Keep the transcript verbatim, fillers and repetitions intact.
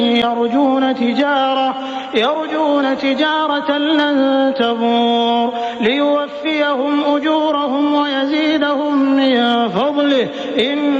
يرجون تجارة يرجون تجارة لن تبور ليوفيهم أجورهم ويزيدهم من فضله إن